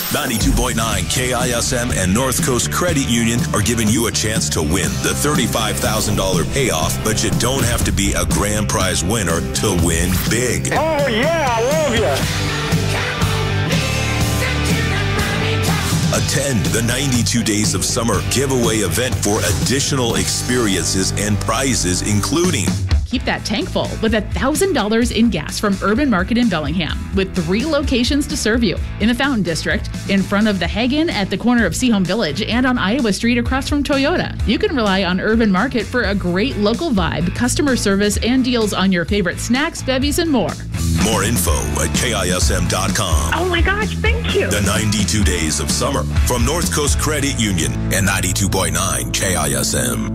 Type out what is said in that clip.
92.9 KISM and North Coast Credit Union are giving you a chance to win the $35,000 payoff, but you don't have to be a grand prize winner to win big. Oh, yeah, I love you. Attend the 92 Days of Summer giveaway event for additional experiences and prizes, including keep that tank full with $1,000 in gas from Urban Market in Bellingham, with 3 locations to serve you: in the Fountain District, in front of the Hagen at the corner of Seahome Village, and on Iowa Street across from Toyota. You can rely on Urban Market for a great local vibe, customer service, and deals on your favorite snacks, bevies, and more. More info at KISM.com. Oh my gosh, thank you. The 92 Days of Summer from North Coast Credit Union and 92.9 KISM.